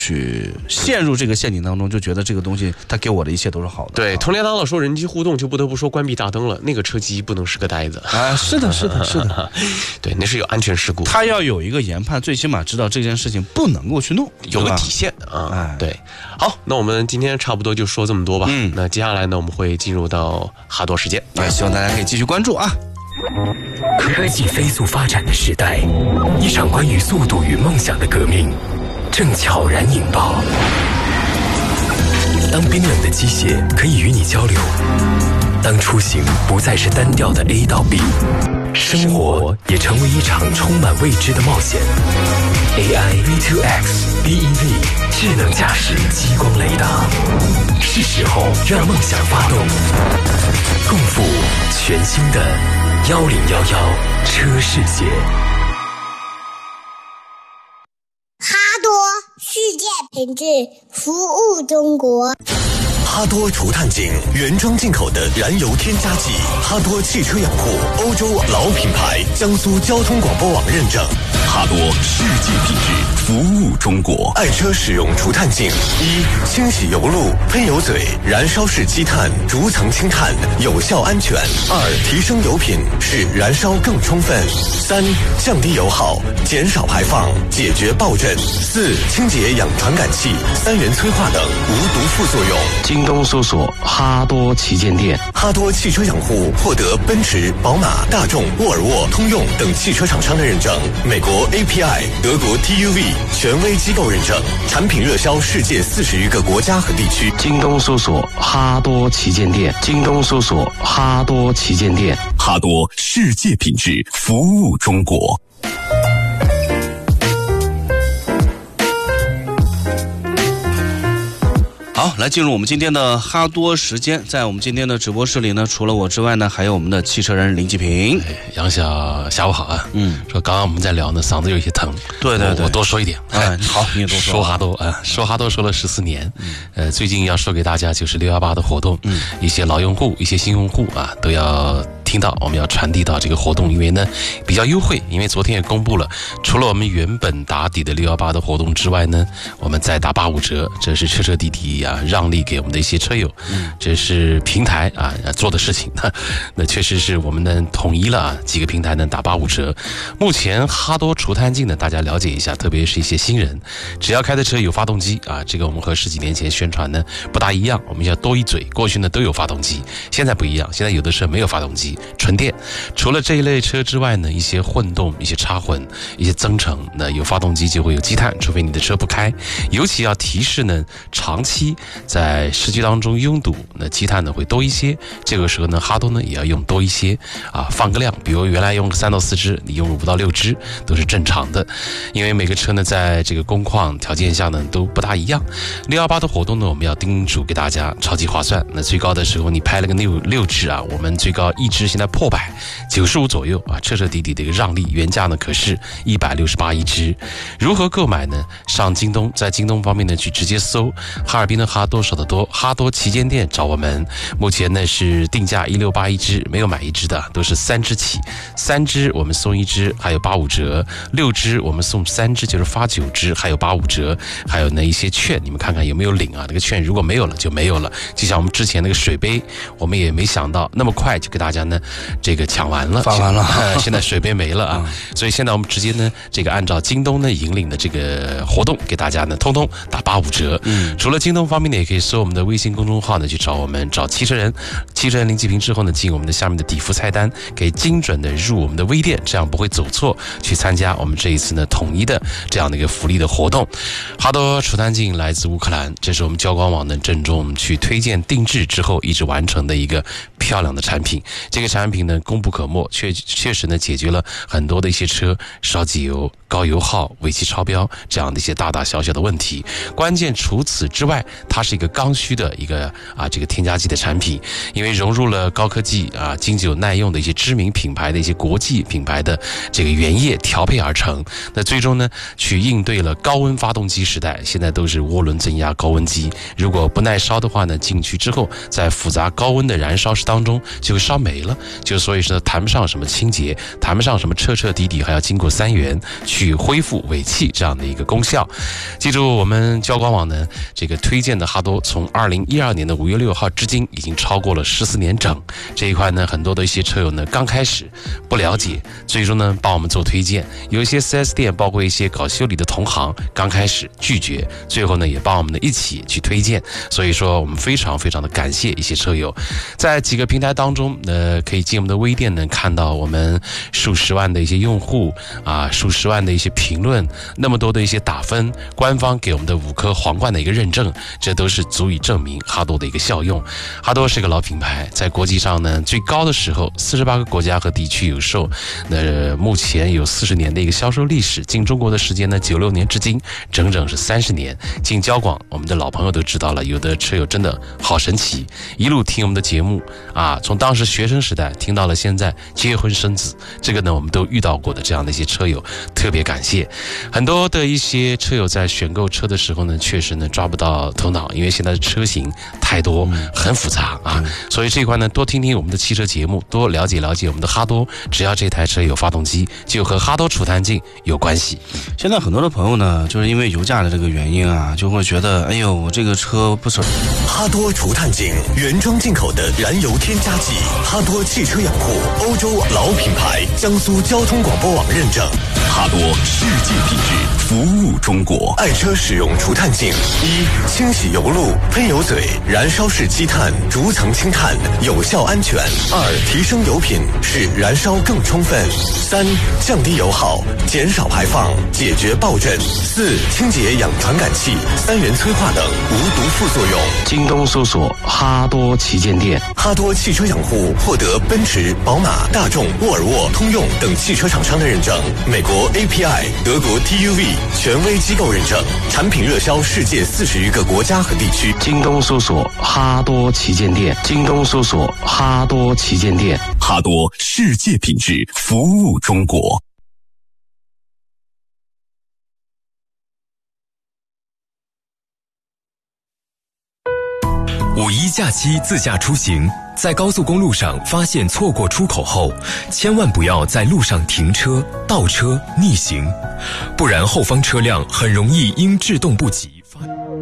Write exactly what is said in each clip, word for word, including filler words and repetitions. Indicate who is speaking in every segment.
Speaker 1: 去陷入这个陷阱当中，就觉得这个东西它给我的一切都是好的。
Speaker 2: 对，童年当老说人机互动，就不得不说关闭大灯了，那个车机不能是个呆子
Speaker 1: 啊！是的，是的，是的，
Speaker 2: 对，那是有安全事故，
Speaker 1: 他要有一个研判，最起码知道这件事情不能够去弄，
Speaker 2: 有个底线啊。哎、对，好，那我们今天差不多就说这么多吧。嗯，那接下来呢，我们会进入到哈多时间，
Speaker 1: 哎，希望大家可以继续关注啊。
Speaker 3: 科技飞速发展的时代，一场关于速度与梦想的革命正悄然引爆。当冰冷的机械可以与你交流，当出行不再是单调的 A 到 B， 生活也成为一场充满未知的冒险。A I V 二 X B E V 智能驾驶激光雷达，是时候让梦想发动，共赴全新的一零一一车世界。
Speaker 4: 哈多世界品质，服务中国。
Speaker 5: 哈多除碳净原装进口的燃油添加剂，哈多汽车养护欧洲老品牌，江苏交通广播网认证。哈多世界品质，服务中国。爱车使用除碳净：一、清洗油路、喷油嘴、燃烧式积碳，逐层清碳，有效安全；二、提升油品，使燃烧更充分；三、降低油耗，减少排放，解决爆震；四、清洁氧传感器、三元催化等无毒副作用。
Speaker 3: 京东搜索哈多旗舰店。
Speaker 5: 哈多汽车养护获得奔驰、宝马、大众、沃尔沃、通用等汽车厂商的认证，美国 A P I、德国 T U V 权威机构认证，产品热销世界四十余个国家和地区。
Speaker 3: 京东搜索哈多旗舰店，京东搜索哈多旗舰店。
Speaker 5: 哈多世界品质，服务中国。
Speaker 1: 好，来进入我们今天的哈多时间。在我们今天的直播室里呢，除了我之外呢，还有我们的汽车人林继平。
Speaker 6: 哎、杨小下午好啊。嗯，说刚刚我们在聊呢，嗓子有些疼。
Speaker 1: 对对对，
Speaker 6: 我, 我多说一点。
Speaker 1: 哎，好，你也多说。
Speaker 6: 说哈多啊，说哈多说了十四年。嗯，呃，最近要说给大家就是六一八的活动。嗯，一些老用户、一些新用户啊，都要听到，我们要传递到这个活动，因为呢比较优惠。因为昨天也公布了，除了我们原本打底的六一八的活动之外呢，我们再打八五折，这是彻彻底底啊让利给我们的一些车友。嗯，这是平台啊做的事情。那确实是我们呢统一了啊几个平台呢打八五折。目前哈多除碳净呢，大家了解一下，特别是一些新人，只要开的车有发动机啊，这个我们和十几年前宣传呢不大一样，我们要多一嘴。过去呢都有发动机，现在不一样，现在有的车没有发动机，纯电。除了这一类车之外呢，一些混动、一些插混、一些增程，那有发动机就会有积碳，除非你的车不开。尤其要提示呢，长期在市区当中拥堵，那积碳呢会多一些。这个时候呢，哈多呢也要用多一些啊，放个量，比如原来用三到四支，你用五到六支都是正常的。因为每个车呢，在这个工况条件下呢都不大一样。六一八的活动呢，我们要叮嘱给大家，超级划算。那最高的时候你拍了个六六支啊，我们最高一支现在破百，九十五左右啊，彻彻底底的一个让利。原价呢可是一百六十八一支。如何购买呢？上京东，在京东方面呢去直接搜哈尔滨的哈多少得多哈多旗舰店找我们。目前呢是定价一六八一支，没有买一支的，都是三支起，三支我们送一支，还有八五折；六支我们送三支，就是发九支，还有八五折。还有呢一些券，你们看看有没有领啊？这个券如果没有了就没有了。就像我们之前那个水杯，我们也没想到那么快就给大家呢这个抢完了，
Speaker 1: 发完了。
Speaker 6: 呃、现在水杯没了啊，嗯、所以现在我们直接呢这个按照京东呢引领的这个活动，给大家呢通通打八五折。嗯，除了京东方面呢，也可以搜我们的微信公众号呢去找我们，找汽车人，汽车人林继平之后呢，进我们的下面的底服菜单，可以精准的入我们的微店，这样不会走错，去参加我们这一次呢统一的这样的一个福利的活动。哈多除碳净来自乌克兰，这是我们交光网呢郑重去推荐定制之后一直完成的一个漂亮的产品。这个产品呢功不可没，确确实呢解决了很多的一些车烧机油、高油耗、尾气超标这样的一些大大小小的问题。关键除此之外，它是一个刚需的一个啊这个添加剂的产品，因为融入了高科技啊经久耐用的一些知名品牌的一些国际品牌的这个原液调配而成。那最终呢去应对了高温发动机时代，现在都是涡轮增压高温机，如果不耐烧的话呢，进去之后在复杂高温的燃烧室当中就会烧没了。 就所以说谈不上什么清洁，谈不上什么彻彻底底还要经过三元去恢复尾气这样的一个功效。记住，我们交广网呢这个推荐的哈多，从二零一二年的五月六号至今，已经超过了十四年整。这一块呢，很多的一些车友呢刚开始不了解，最终呢帮我们做推荐。有一些 四 S 店，包括一些搞修理的同行，刚开始拒绝，最后呢也帮我们呢一起去推荐。所以说我们非常非常的感谢一些车友。在几个平台当中，呃，可以进我们的微店呢，看到我们数十万的一些用户啊，数十万的一些评论，那么多的一些打分，官方给我们的五颗皇冠的一个认证，这都是足以证明哈多的一个效用。哈多是个老品牌，在国际上呢最高的时候四十八个国家和地区有售，那目前有四十年的一个销售历史，进中国的时间呢九六年至今，整整是三十年。进交广，我们的老朋友都知道了，有的车友真的好神奇，一路听我们的节目啊，从当时学生时代听到了现在结婚生子，这个呢我们都遇到过的这样的一些车友，特别感谢。很多的一些车友在选购车的时候呢，确实呢抓不到头脑，因为现在的车型太多，很复杂啊，所以这一块呢多听听我们的汽车节目，多了解了解我们的哈多，只要这台车有发动机，就和哈多除碳镜有关系。
Speaker 1: 现在很多的朋友呢，就是因为油价的这个原因啊，就会觉得哎呦，我这个车不是。
Speaker 5: 哈多除碳镜原装进口的燃油添加剂，哈多汽车养护欧洲老品牌，江苏交通广播网认证。哈多世界品质，服务中国。爱车使用除碳镜：一、清洗油路、喷油嘴、燃烧式积碳、逐层清碳，有效安全；二、提升油品，使燃烧更充分；三、降低油耗，减少排放，解决爆震；四、清洁氧传感器、三元催化等无毒副作用。
Speaker 3: 京东搜索哈多旗舰店。
Speaker 5: 哈多汽车养护获得奔驰、宝马、大众、沃尔沃、通用等汽车厂商的认证，美国 A P I、德国 T U V 权威机构认证，产品热销世界四十余个国家和地区。
Speaker 3: 京东搜索哈多旗舰店。京东搜索哈多旗舰店。
Speaker 5: 哈多世界品质，服务中国。
Speaker 3: 五一假期自驾出行，在高速公路上发现错过出口后，千万不要在路上停车、倒车、逆行，不然后方车辆很容易因制动不及发。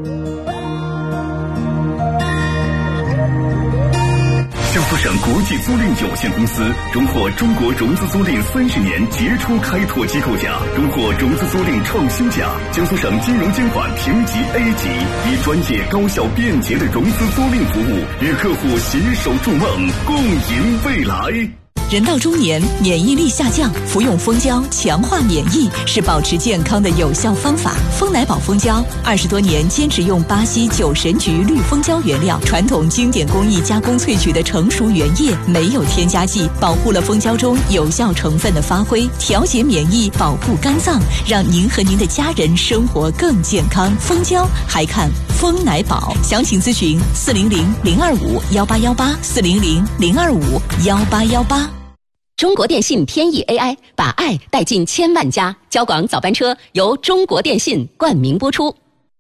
Speaker 7: 江苏省国际租赁有限公司荣获中国融资租赁三十年杰出开拓机构奖，荣获融资租赁创新奖，江苏省金融监管评级 A 级，以专业、高效、便捷的融资租赁服务，与客户携手筑梦，共赢未来。
Speaker 8: 人到中年，免疫力下降，服用蜂胶强化免疫是保持健康的有效方法。蜂奶宝蜂胶二十多年坚持用巴西九神菊绿蜂胶原料，传统经典工艺加工萃取的成熟原液，没有添加剂，保护了蜂胶中有效成分的发挥，调节免疫，保护肝脏，让您和您的家人生活更健康。蜂胶还看蜂奶宝，详情咨询四零零零二五幺八幺八四零零零二五幺八幺八。
Speaker 9: 中国电信天翼 A I 把爱带进千万家，交广早班车由中国电信冠名播出。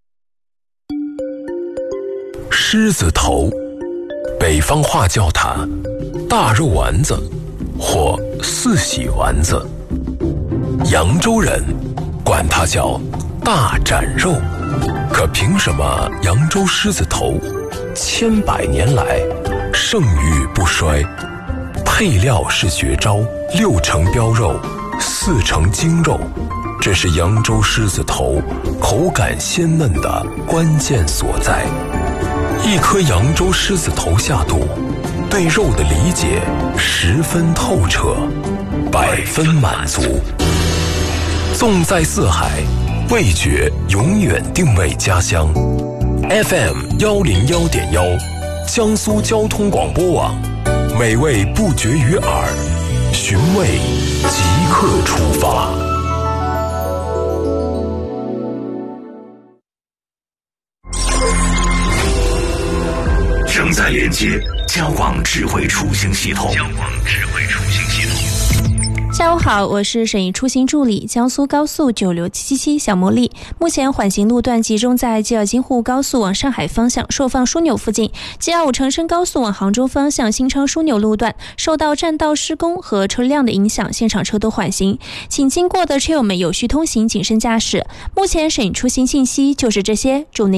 Speaker 3: 狮子头，北方话叫它大肉丸子或四喜丸子，扬州人管它叫大斩肉。可凭什么扬州狮子头千百年来盛誉不衰？配料是绝招，六成膘肉，四成精肉，这是扬州狮子头口感鲜嫩的关键所在。一颗扬州狮子头下肚，对肉的理解十分透彻，百分满足。纵在四海，味觉永远定位家乡。F M 幺零幺点幺，江苏交通广播网。美味不绝于耳，寻味即刻出发。
Speaker 5: 正在连接交广智慧出行系统。交广智慧出行系统。
Speaker 10: 下午好，我是省域出行助理江苏高速九六七七七小茉莉。目前缓行路段集中在 G 二 京沪高速往上海方向朔放枢纽附近， G 二 五长深高速往杭州方向新昌枢纽路段受到占道施工和车辆的影响，现场车都缓行，请经过的车友们有序通行，谨慎驾驶。目前省域出行信息就是这些，祝您